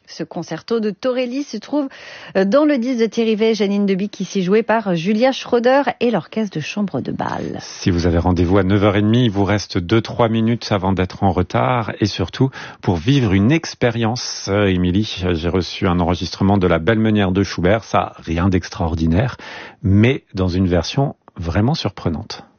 Ce concerto de Torelli se trouve dans le disque de Thierry Wey et Janine Debic, ici joué par Julia Schroeder et l'orchestre de chambre de Bâle. Si vous avez rendez-vous à 9h30, il vous reste 2-3 minutes avant d'être en retard et surtout pour vivre une expérience. Émilie, j'ai reçu un enregistrement de La Belle Meunière de Schubert, ça rien d'extraordinaire, mais dans une version vraiment surprenante.